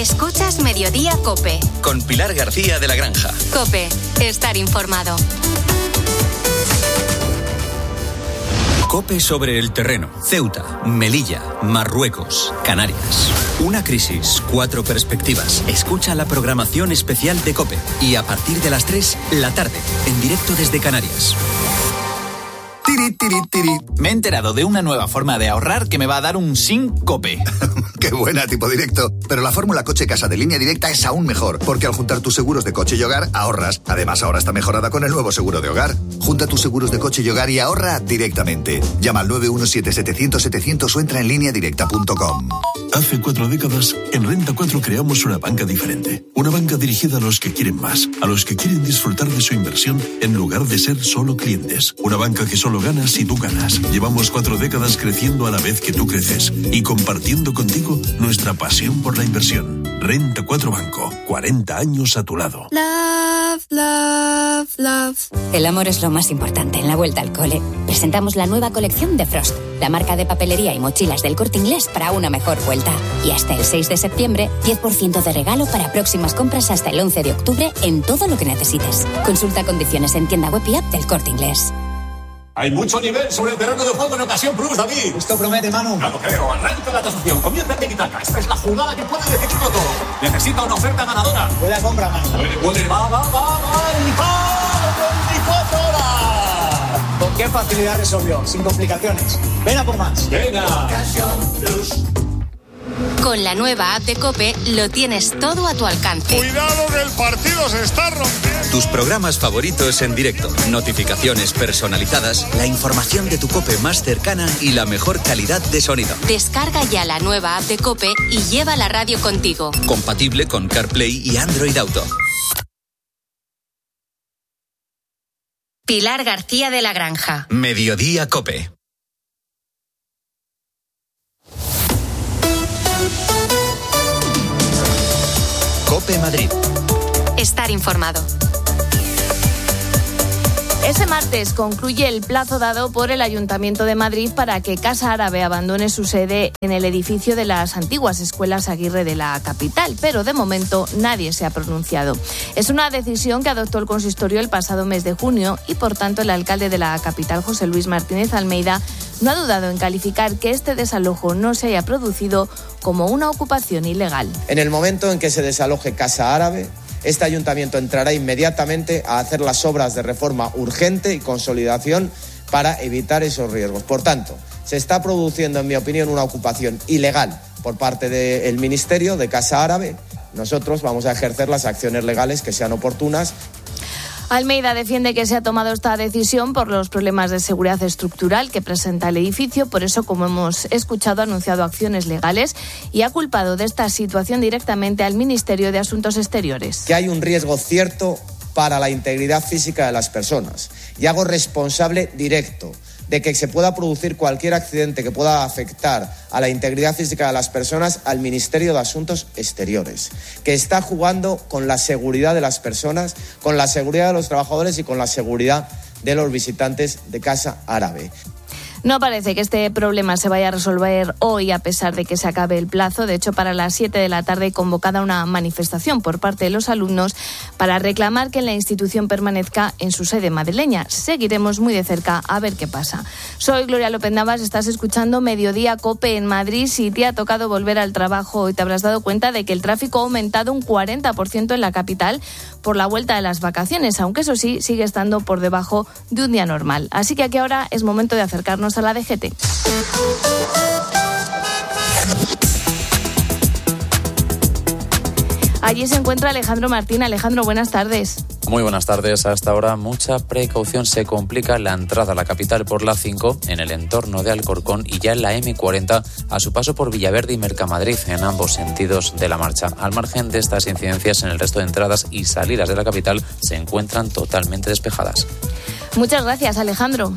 Escuchas Mediodía COPE. Con Pilar García de la Granja. COPE. Estar informado. COPE sobre el terreno. Ceuta, Melilla, Marruecos, Canarias. Una crisis, 4 perspectivas. Escucha la programación especial de COPE. Y a partir de las 3, la tarde, en directo desde Canarias. Tiri, tiri, tiri. Me he enterado de una nueva forma de ahorrar que me va a dar un síncope. ¡Qué buena, tipo directo! Pero la fórmula Coche Casa de Línea Directa es aún mejor, porque al juntar tus seguros de coche y hogar, ahorras. Además, ahora está mejorada con el nuevo seguro de hogar. Junta tus seguros de coche y hogar y ahorra directamente. Llama al 917-700-700 o entra en lineadirecta.com. Hace 4 décadas, en Renta 4 creamos una banca diferente. Una banca dirigida a los que quieren más, a los que quieren disfrutar de su inversión en lugar de ser solo clientes. Una banca que solo ganas si tú ganas. Llevamos 4 décadas creciendo a la vez que tú creces y compartiendo contigo nuestra pasión por la inversión. Renta 4 Banco, 40 años a tu lado. Love, love, love. El amor es lo más importante en la vuelta al cole. Presentamos la nueva colección de Frost, la marca de papelería y mochilas del Corte Inglés para una mejor vuelta. Y hasta el 6 de septiembre, 10% de regalo para próximas compras hasta el 11 de octubre en todo lo que necesites. Consulta condiciones en tienda web y app del Corte Inglés. Hay mucho nivel sobre el terreno de juego en Ocasión Plus, David. Esto promete, Manu. Claro, creo. Arranca la tasación. Comienza Tiki-Taka. Esta es la jugada que puede decidirlo todo. Necesita una oferta ganadora. Buena compra, Manu. Puede. Va. ¡Y 24 horas! ¿Con qué facilidad resolvió? Sin complicaciones. Ven a por más. Venga. Ocasión Plus. Con la nueva app de COPE lo tienes todo a tu alcance. Cuidado que el partido se está rompiendo. Tus programas favoritos en directo, notificaciones personalizadas, la información de tu COPE más cercana y la mejor calidad de sonido. Descarga ya la nueva app de COPE y lleva la radio contigo. Compatible con CarPlay y Android Auto. Pilar García de la Granja. Mediodía COPE. COPE Madrid. Estar informado. Ese martes concluye el plazo dado por el Ayuntamiento de Madrid para que Casa Árabe abandone su sede en el edificio de las antiguas escuelas Aguirre de la capital, pero de momento nadie se ha pronunciado. Es una decisión que adoptó el consistorio el pasado mes de junio y, por tanto, el alcalde de la capital, José Luis Martínez Almeida, no ha dudado en calificar que este desalojo no se haya producido como una ocupación ilegal. En el momento en que se desaloje Casa Árabe, este ayuntamiento entrará inmediatamente a hacer las obras de reforma urgente y consolidación para evitar esos riesgos. Por tanto, se está produciendo, en mi opinión, una ocupación ilegal por parte del Ministerio de Casa Árabe. Nosotros vamos a ejercer las acciones legales que sean oportunas. Almeida defiende que se ha tomado esta decisión por los problemas de seguridad estructural que presenta el edificio. Por eso, como hemos escuchado, ha anunciado acciones legales y ha culpado de esta situación directamente al Ministerio de Asuntos Exteriores. Que hay un riesgo cierto para la integridad física de las personas y hago responsable directo de que se pueda producir cualquier accidente que pueda afectar a la integridad física de las personas al Ministerio de Asuntos Exteriores, que está jugando con la seguridad de las personas, con la seguridad de los trabajadores y con la seguridad de los visitantes de Casa Árabe. No parece que este problema se vaya a resolver hoy a pesar de que se acabe el plazo. De hecho, para las 7 de la tarde hay convocada una manifestación por parte de los alumnos para reclamar que la institución permanezca en su sede madrileña. Seguiremos muy de cerca a ver qué pasa. Soy Gloria López Navas, estás escuchando Mediodía COPE en Madrid. Si te ha tocado volver al trabajo hoy, te habrás dado cuenta de que el tráfico ha aumentado un 40% en la capital por la vuelta de las vacaciones, aunque eso sí, sigue estando por debajo de un día normal. Así que aquí ahora es momento de acercarnos a la DGT. Allí se encuentra Alejandro Martín. Alejandro, buenas tardes. Muy buenas tardes. A esta hora mucha precaución. Se complica la entrada a la capital por la 5 en el entorno de Alcorcón y ya en la M40 a su paso por Villaverde y Mercamadrid en ambos sentidos de la marcha. Al margen de estas incidencias, en el resto de entradas y salidas de la capital se encuentran totalmente despejadas. Muchas gracias, Alejandro.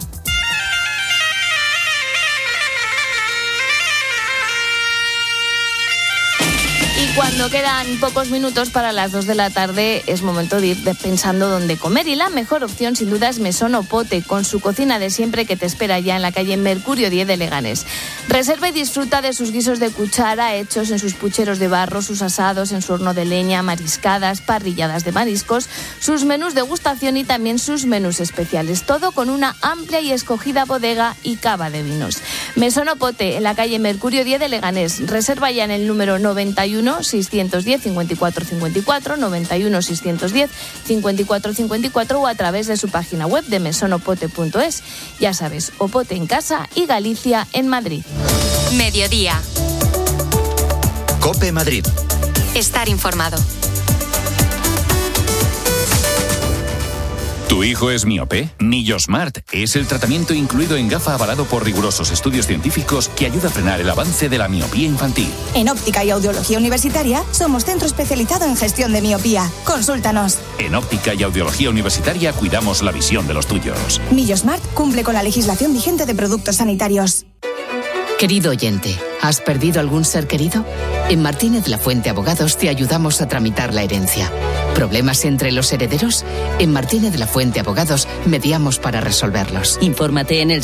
Cuando quedan pocos minutos para las 2 de la tarde es momento de ir pensando dónde comer, y la mejor opción sin duda es Mesón Opote, con su cocina de siempre que te espera ya en la calle Mercurio 10 de Leganés. Reserva y disfruta de sus guisos de cuchara hechos en sus pucheros de barro, sus asados en su horno de leña, mariscadas, parrilladas de mariscos, sus menús de degustación y también sus menús especiales, todo con una amplia y escogida bodega y cava de vinos. Mesón Opote, en la calle Mercurio 10 de Leganés. Reserva ya en el número 91 610 54 54, 91 610 54 54 o a través de su página web de mesonopote.es. Ya sabes, Opote en casa y Galicia en Madrid. Mediodía. COPE Madrid. Estar informado. ¿Tu hijo es miope? Nillosmart es el tratamiento incluido en gafa avalado por rigurosos estudios científicos que ayuda a frenar el avance de la miopía infantil. En Óptica y Audiología Universitaria somos centro especializado en gestión de miopía. Consúltanos. En Óptica y Audiología Universitaria cuidamos la visión de los tuyos. Nillosmart cumple con la legislación vigente de productos sanitarios. Querido oyente, ¿has perdido algún ser querido? En Martínez La Fuente Abogados te ayudamos a tramitar la herencia. ¿Problemas entre los herederos? En Martínez La Fuente Abogados mediamos para resolverlos. Infórmate en el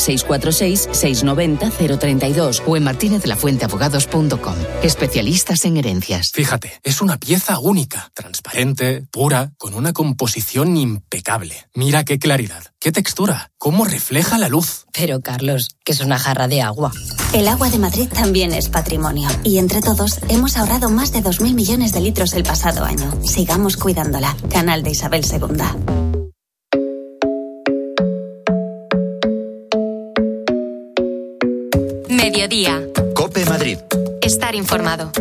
646-690-032 o en martinezlafuenteabogados.com. Especialistas en herencias. Fíjate, es una pieza única, transparente, pura, con una composición impecable. Mira qué claridad, qué textura, cómo refleja la luz. Pero Carlos, que es una jarra de agua. El agua de Madrid también es patrimonio y entre todos hemos ahorrado más de 2.000 millones de litros el pasado año. Sigamos cuidándola. Canal de Isabel II. Mediodía. COPE Madrid. Estar informado.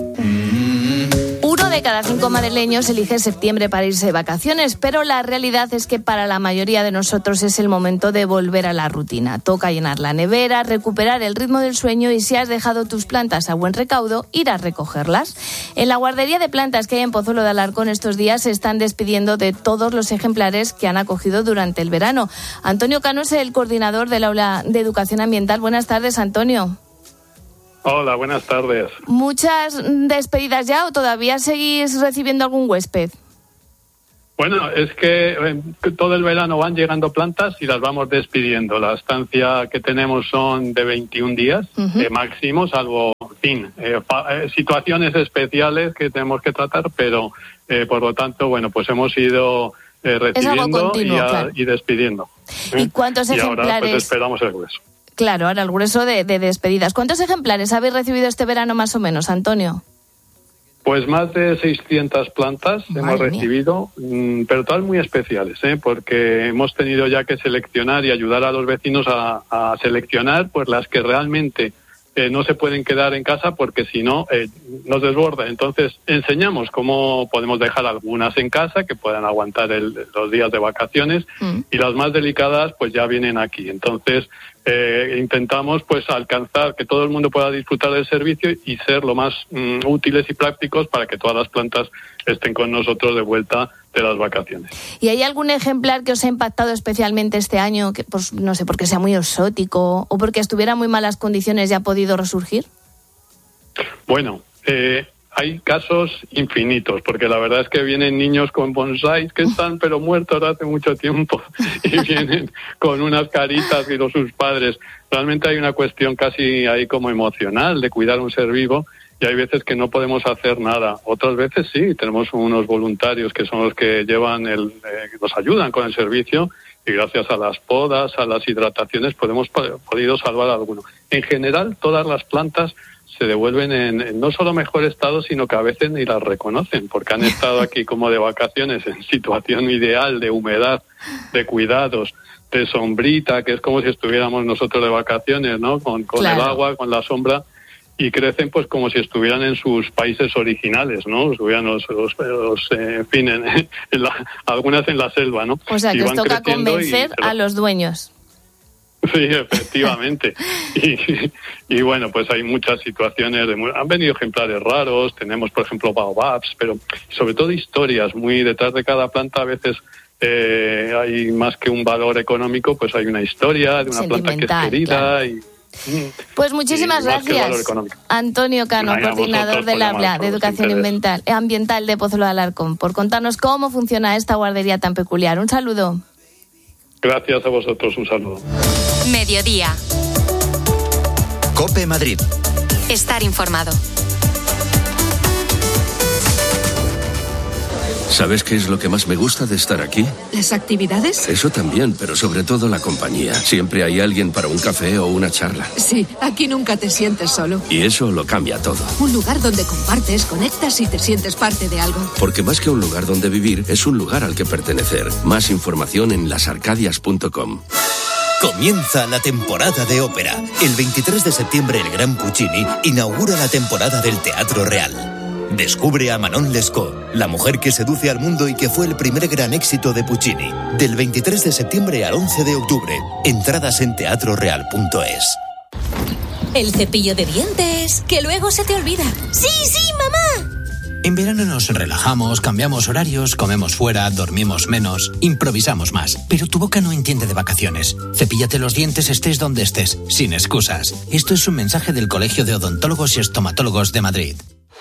Uno de cada 5 madrileños elige septiembre para irse de vacaciones, pero la realidad es que para la mayoría de nosotros es el momento de volver a la rutina. Toca llenar la nevera, recuperar el ritmo del sueño y si has dejado tus plantas a buen recaudo, ir a recogerlas. En la guardería de plantas que hay en Pozuelo de Alarcón estos días se están despidiendo de todos los ejemplares que han acogido durante el verano. Antonio Cano es el coordinador del Aula de Educación Ambiental. Buenas tardes, Antonio. Hola, buenas tardes. ¿Muchas despedidas ya o todavía seguís recibiendo algún huésped? Bueno, es que todo el verano van llegando plantas y las vamos despidiendo. La estancia que tenemos son de 21 días máximo, salvo situaciones especiales que tenemos que tratar, pero por lo tanto, bueno, pues hemos ido recibiendo y despidiendo. ¿Y cuántos ejemplares? Y ahora pues esperamos el grueso. Claro, ahora el grueso de despedidas. ¿Cuántos ejemplares habéis recibido este verano más o menos, Antonio? Pues más de 600 plantas hemos recibido, pero todas muy especiales, porque hemos tenido ya que seleccionar y ayudar a los vecinos a seleccionar pues las que realmente no se pueden quedar en casa porque si no nos desborda. Entonces enseñamos cómo podemos dejar algunas en casa que puedan aguantar los días de vacaciones y las más delicadas pues ya vienen aquí. Entonces intentamos pues alcanzar que todo el mundo pueda disfrutar del servicio y ser lo más útiles y prácticos para que todas las plantas estén con nosotros de vuelta de las vacaciones. ¿Y hay algún ejemplar que os ha impactado especialmente este año, que pues no sé, porque sea muy exótico o porque estuviera en muy malas condiciones y ha podido resurgir? Bueno, hay casos infinitos, porque la verdad es que vienen niños con bonsáis que están pero muertos hace mucho tiempo y vienen con unas caritas y sus padres. Realmente hay una cuestión casi ahí como emocional de cuidar un ser vivo y hay veces que no podemos hacer nada. Otras veces sí, tenemos unos voluntarios que son los que llevan nos ayudan con el servicio y gracias a las podas, a las hidrataciones, podido salvar alguno. En general, todas las plantas se devuelven en no solo mejor estado, sino que a veces ni las reconocen, porque han estado aquí como de vacaciones en situación ideal de humedad, de cuidados, de sombrita, que es como si estuviéramos nosotros de vacaciones, ¿no? Con claro. El agua, con la sombra, y crecen pues como si estuvieran en sus países originales, ¿no? Estuvieran en fin, algunas en la selva, ¿no? O sea, que os toca convencer a los dueños. Sí, efectivamente. Y bueno, pues hay muchas situaciones. Han venido ejemplares raros, tenemos, por ejemplo, baobabs, pero sobre todo historias muy detrás de cada planta. A veces hay más que un valor económico, pues hay una historia de una planta que es querida Pues muchísimas gracias, Antonio Cano, coordinador del Área de Educación Ambiental de Pozuelo de Alarcón, por contarnos cómo funciona esta guardería tan peculiar. Un saludo. Gracias a vosotros, un saludo. Mediodía. COPE Madrid. Estar informado. ¿Sabes qué es lo que más me gusta de estar aquí? ¿Las actividades? Eso también, pero sobre todo la compañía. Siempre hay alguien para un café o una charla. Sí, aquí nunca te sientes solo. Y eso lo cambia todo. Un lugar donde compartes, conectas y te sientes parte de algo. Porque más que un lugar donde vivir, es un lugar al que pertenecer. Más información en lasarcadias.com. Comienza la temporada de ópera. El 23 de septiembre el Gran Puccini inaugura la temporada del Teatro Real. Descubre a Manon Lescaut, la mujer que seduce al mundo y que fue el primer gran éxito de Puccini. Del 23 de septiembre al 11 de octubre. Entradas en teatroreal.es. El cepillo de dientes, que luego se te olvida. ¡Sí, mamá! En verano nos relajamos, cambiamos horarios, comemos fuera, dormimos menos, improvisamos más. Pero tu boca no entiende de vacaciones. Cepíllate los dientes estés donde estés, sin excusas. Esto es un mensaje del Colegio de Odontólogos y Estomatólogos de Madrid.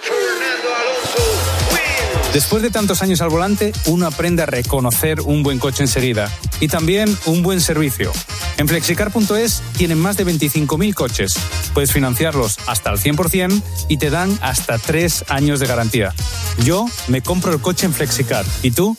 Después de tantos años al volante, uno aprende a reconocer un buen coche enseguida y también un buen servicio. En Flexicar.es tienen más de 25.000 coches. Puedes financiarlos hasta al 100% y te dan hasta 3 años de garantía. Yo me compro el coche en Flexicar. ¿Y tú?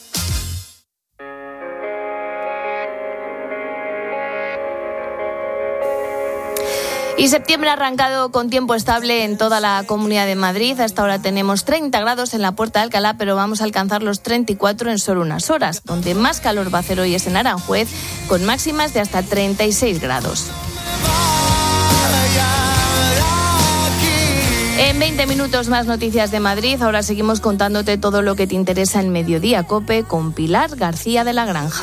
Y septiembre ha arrancado con tiempo estable en toda la Comunidad de Madrid. Hasta ahora tenemos 30 grados en la Puerta de Alcalá, pero vamos a alcanzar los 34 en solo unas horas. Donde más calor va a hacer hoy es en Aranjuez, con máximas de hasta 36 grados. En 20 minutos más noticias de Madrid. Ahora seguimos contándote todo lo que te interesa en Mediodía COPE con Pilar García de la Granja.